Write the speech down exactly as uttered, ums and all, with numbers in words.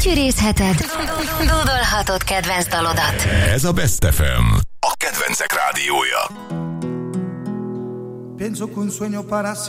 Fütyürészheted, dúdolhatod kedvenc dalodat. Ez a Best ef em, a kedvencek rádiója. Pienso que un sueño para